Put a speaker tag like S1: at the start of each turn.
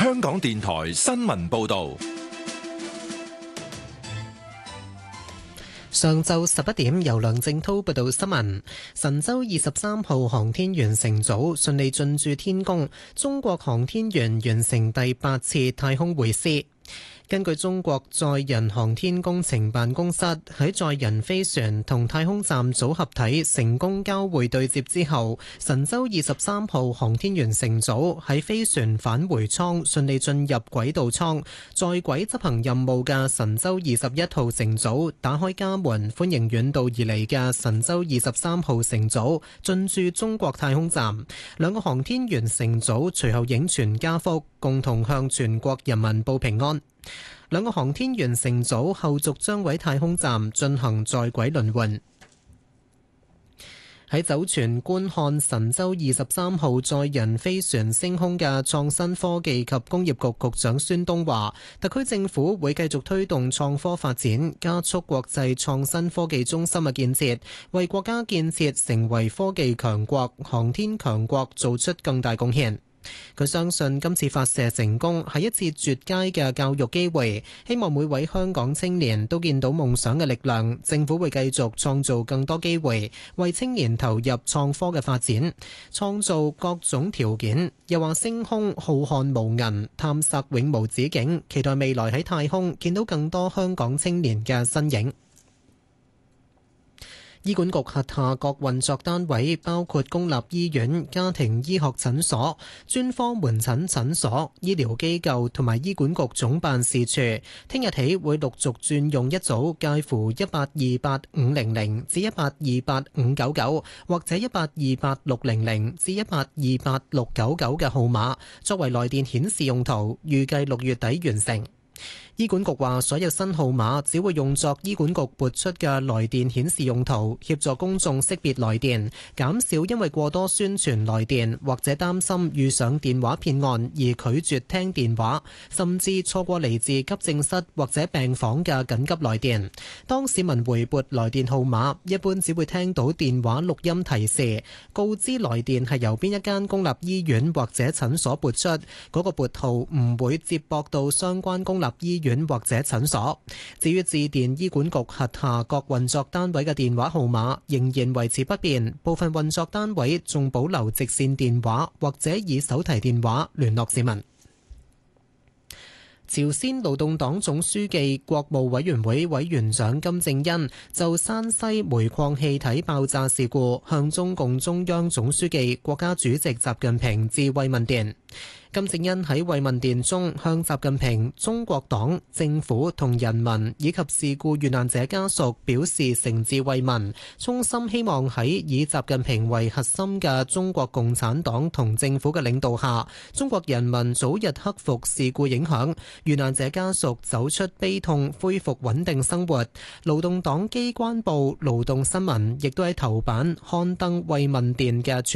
S1: 香港電台新聞報道。
S2: 上晝11點，由梁正滔報道新聞。神舟23號航天員乘組順利進駐天宮，中國航天員完成第8次太空會師。根據中國載人航天工程辦公室喺載人飛船同太空站組合體成功交會對接之後，神舟23號航天員乘組喺飛船返回艙順利進入軌道艙，在軌執行任務嘅神舟21號乘組打開家門，歡迎遠道而嚟嘅神舟23號乘組進駐中國太空站。兩個航天員乘組隨後影全家福，共同向全國人民報平安。兩個航天員乘組後續將喺太空站進行在軌輪換。喺酒泉觀看神舟23號載人飛船升空嘅創新科技及工業局局長孫東話，特區政府會繼續推動創科發展，加速國際創新科技中心嘅建設，為國家建設成為科技強國、航天強國做出更大貢獻。佢相信今次發射成功係一次絕佳嘅教育機會，希望每位香港青年都見到夢想嘅力量。政府會繼續創造更多機會，為青年投入創科嘅發展，創造各種條件。又話升空浩瀚無垠，探索永無止境，期待未來喺太空見到更多香港青年嘅身影。醫管局轄下各運作單位，包括公立醫院、家庭醫學診所、專科門診診所、醫療機構同埋醫管局總辦事處，聽日起會陸續轉用一組介乎1828500至1828599或者1828600至1828699嘅號碼，作為來電顯示用途，預計6月底完成。醫管局話，所有新號碼只會用作醫管局撥出嘅來電顯示用途，協助公眾識別來電，減少因為過多宣傳來電或者擔心遇上電話騙案而拒絕聽電話，甚至錯過嚟自急症室或者病房嘅緊急來電。當市民回撥來電號碼，一般只會聽到電話錄音提示，告知來電係由邊一間公立醫院或者診所撥出，嗰個撥號唔會接駁到相關公立醫院或者診所。至於致電醫管局轄下各運作單位嘅電話號碼仍然維持不變，部分運作單位仲保留直線電話或者以手提電話聯絡市民。朝鮮勞動黨總書記、國務委員會委員長金正恩就山西煤礦氣體爆炸事故向中共中央總書記、國家主席習近平致慰問電。金正恩喺慰問電中向習近平、中國黨、政府同人民以及事故遇難者家屬表示誠摯慰問，衷心希望喺以習近平為核心嘅中國共產黨同政府嘅領導下，中國人民早日克服事故影響，遇難者家屬走出悲痛，恢復穩定生活。勞動黨機關報《勞動新聞》亦都喺頭版刊登慰問電嘅